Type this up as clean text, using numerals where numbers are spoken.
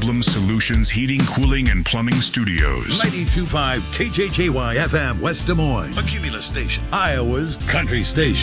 Problem Solutions Heating, Cooling, and Plumbing Studios. 92.5 KJJY FM West Des Moines. A Cumulus station. Iowa's country station.